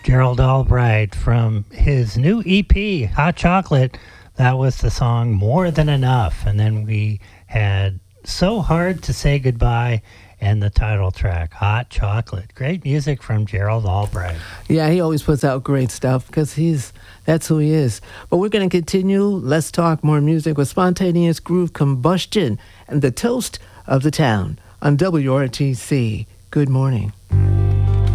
Gerald Albright from his new EP, Hot Chocolate. That was the song More Than Enough. And then we had So Hard to Say Goodbye and the title track, Hot Chocolate. Great music from Gerald Albright. Yeah, he always puts out great stuff because that's who he is. But we're going to continue. Let's talk more music with Spontaneous Groove Combustion and the Toast of the Town on WRTC. Good morning.